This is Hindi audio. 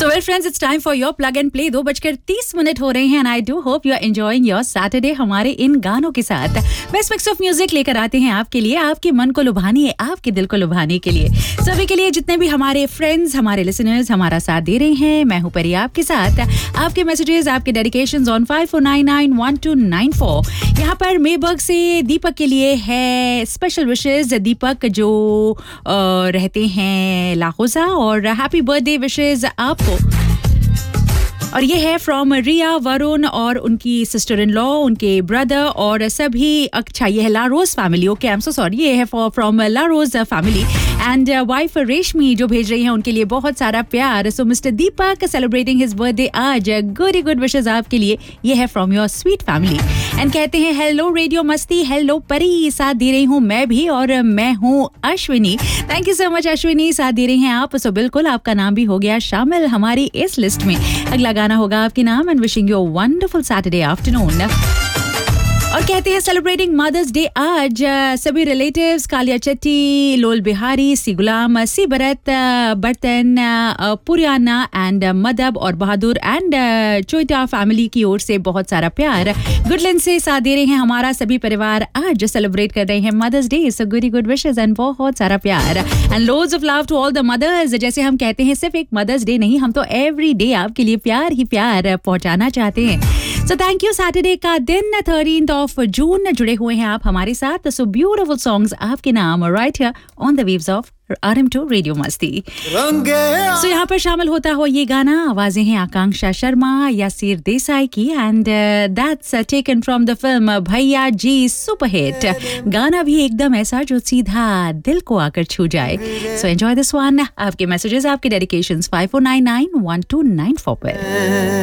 Well friends, it's time for your plug and play. 2:30 हो रहे हैं and I do hope you are enjoying your Saturday हमारे इन गानों के साथ. बेस्ट मिक्स ऑफ म्यूजिक लेकर आते हैं आपके लिए, आपके मन को लुभाने, आपके दिल को लुभाने के लिए, सभी के लिए जितने भी हमारे फ्रेंड्स, हमारे लिसनर्स हमारा साथ दे रहे हैं. मैं हूं परी आपके साथ. आपके मैसेजेस, आपके डेडिकेशंस ऑन 54991294. यहाँ पर मेबर्ग से दीपक के लिए है स्पेशल विशेस. दीपक जो रहते हैं लाहौजा, और हैप्पी बर्थडे विशेस आपको. और ये है फ्रॉम रिया, वरुण और उनकी सिस्टर इन लॉ, उनके ब्रदर और सभी. अच्छा, ये है लारोज family. Okay, I am so sorry. ये है फ्रॉम लारोज फैमिली एंड वाइफ रेशमी जो भेज रही हैं उनके लिए बहुत सारा प्यार. सो मिस्टर दीपक सेलिब्रेटिंग हिज बर्थडे आज. गुड विशेस आपके लिए. ये है from your sweet family and कहते हैं हेलो रेडियो मस्ती, हेलो परी, साथ दे रही हूँ मैं भी और मैं हूँ Ashwini. Thank you so much Ashwini, साथ दे रही हैं आप. सो बिल्कुल आपका नाम भी हो गया शामिल हमारी इस लिस्ट में. अगला गाना होगा आपके नाम and wishing you a wonderful Saturday afternoon. और कहते हैं सेलिब्रेटिंग मदर्स डे आज सभी रिलेटिव्स कालिया चट्टी, लोल बिहारी, सी गुलाम, सी भरत, बर्तन, पुरियाना एंड मदब और बहादुर एंड चोइटा फैमिली की ओर से बहुत सारा प्यार. गुडलैंड से साथ दे रहे हैं हमारा सभी परिवार आज सेलिब्रेट कर रहे हैं mother's day. So good wishes and बहुत सारा प्यार and loads of love to all the mother's. जैसे हम कहते हैं सिर्फ एक मदर्स डे नहीं, हम तो एवरी डे आपके लिए प्यार ही प्यार पहुंचाना चाहते हैं. So thank you. सैटरडे का दिन 13th of जून जुड़े हुए हैं आप हमारे साथ. सो ब्यूटीफुल सॉन्ग्स आपके नाम right here on the waves of RM2 radio मस्ती. सो यहाँ पर शामिल होता हो ये गाना. आवाजें हैं आकांक्षा शर्मा, यासीर देसाई की and that's taken from the film भैया जी सुपरहिट. गाना भी एकदम ऐसा जो सीधा दिल को आकर छू जाए. So enjoy this one. आपके मैसेजेस, आपके डेडिकेशंस 54991294 पर.